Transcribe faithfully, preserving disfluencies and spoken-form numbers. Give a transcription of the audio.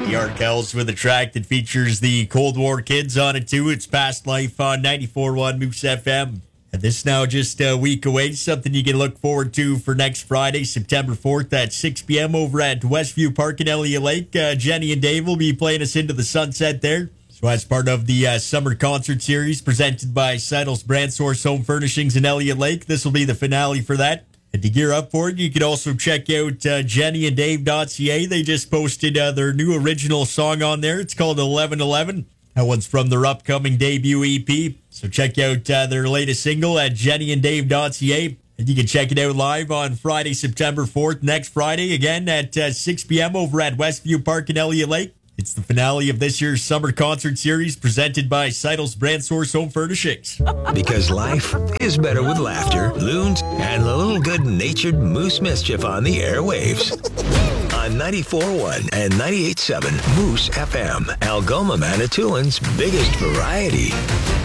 The Arkells with a track that features the Cold War kids on it too. It's Past Life on ninety-four point one Moose F M. And this now just a week away, something you can look forward to for next Friday, September fourth at six p.m. over at Westview Park in Elliott Lake. Uh, Jenny and Dave will be playing us into the sunset there. So as part of the uh, summer concert series presented by Seidel's Brand Source Home Furnishings in Elliott Lake, this will be the finale for that. And to gear up for it, you can also check out uh, jenny and dave dot c a. They just posted uh, their new original song on there. It's called eleven eleven. That one's from their upcoming debut E P. So check out uh, their latest single at jenny and dave dot c a. And you can check it out live on Friday, September fourth, next Friday, again at uh, six p.m. over at Westview Park in Elliott Lake. It's the finale of this year's summer concert series presented by Seidel's Brand Source Home Furnishings. Because life is better with laughter, loons, and a little good-natured moose mischief on the airwaves. On ninety-four point one and ninety-eight point seven Moose F M, Algoma, Manitoulин's biggest variety.